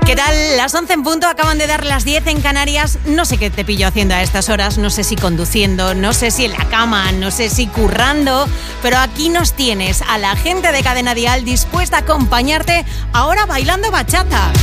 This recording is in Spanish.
¿Qué tal? Las 11 en punto, acaban de dar las 10 en Canarias. No sé qué te pillo haciendo a estas horas, no sé si conduciendo, no sé si en la cama, no sé si currando, pero aquí nos tienes, a la gente de Cadena Dial, dispuesta a acompañarte ahora bailando bachata.